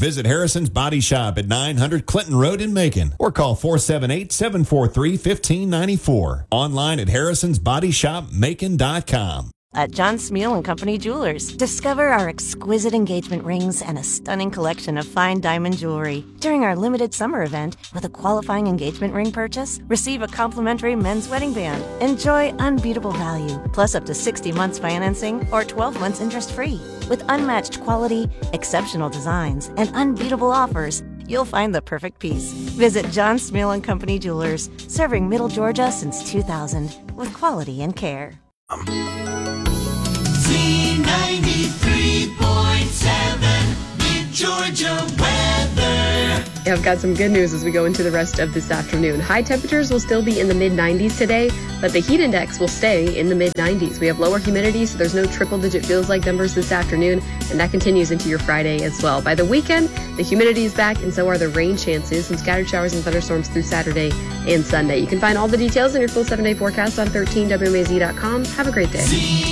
Visit Harrison's Body Shop at 900 Clinton Road in Macon or call 478-743-1594. Online at harrisonsbodyshopmacon.com. At John Smeal & Company Jewelers, discover our exquisite engagement rings and a stunning collection of fine diamond jewelry. During our limited summer event, with a qualifying engagement ring purchase, receive a complimentary men's wedding band. Enjoy unbeatable value, plus up to 60 months financing or 12 months interest-free. With unmatched quality, exceptional designs, and unbeatable offers, you'll find the perfect piece. Visit John Smeal & Company Jewelers, serving Middle Georgia since 2000 with quality and care. Z93.7 Mid-Georgia weather. Yeah, I've got some good news as we go into the rest of this afternoon. High temperatures will still be in the mid-90s today, but the heat index will stay in the mid-90s. We have lower humidity, so there's no triple-digit feels-like numbers this afternoon, and that continues into your Friday as well. By the weekend, the humidity is back, and so are the rain chances. Some scattered showers and thunderstorms through Saturday and Sunday. You can find all the details in your full 7-day forecast on 13WMAZ.com. Have a great day.